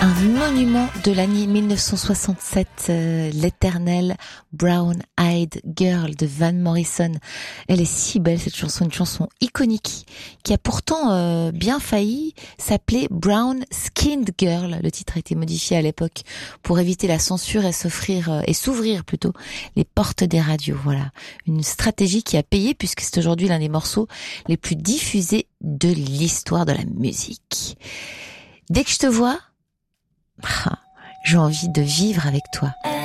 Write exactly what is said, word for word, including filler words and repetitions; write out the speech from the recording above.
Un monument de l'année mille neuf cent soixante-sept, euh, l'éternelle Brown Eyed Girl de Van Morrison. Elle est si belle cette chanson, une chanson iconique qui a pourtant euh, bien failli s'appeler Brown Skinned Girl. Le titre a été modifié à l'époque pour éviter la censure et s'offrir euh, et s'ouvrir plutôt les portes des radios. Voilà, une stratégie qui a payé puisque c'est aujourd'hui l'un des morceaux les plus diffusés de l'histoire de la musique. Dès que je te vois, j'ai envie de vivre avec toi.